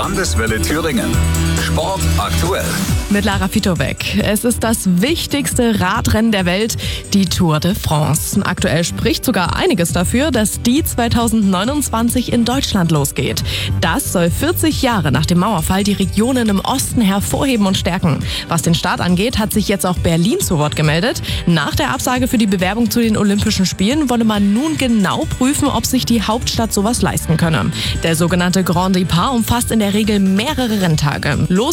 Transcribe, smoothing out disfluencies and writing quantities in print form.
Landeswelle Thüringen. Sport aktuell. Mit Lara Fitowek. Es ist das wichtigste Radrennen der Welt, die Tour de France. Aktuell spricht sogar einiges dafür, dass die 2029 in Deutschland losgeht. Das soll 40 Jahre nach dem Mauerfall die Regionen im Osten hervorheben und stärken. Was den Start angeht, hat sich jetzt auch Berlin zu Wort gemeldet. Nach der Absage für die Bewerbung zu den Olympischen Spielen wolle man nun genau prüfen, ob sich die Hauptstadt sowas leisten könne. Der sogenannte Grand Départ umfasst in der Regel mehrere Renntage. Los